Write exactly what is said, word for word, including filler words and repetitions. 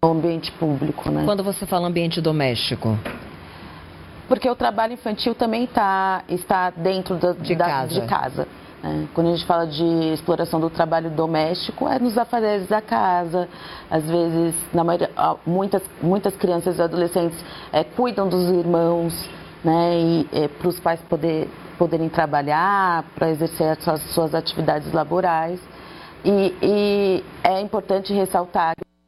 ambiente público, né? Quando você fala ambiente doméstico? Porque o trabalho infantil também tá, está dentro da, de da, casa. De casa né? Quando a gente fala de exploração do trabalho doméstico, é nos afazeres da casa. Às vezes, na maioria, muitas, muitas crianças e adolescentes é, cuidam dos irmãos, né? E é, para os pais poder, poderem trabalhar, para exercer as suas, suas atividades laborais. E, e é importante ressaltar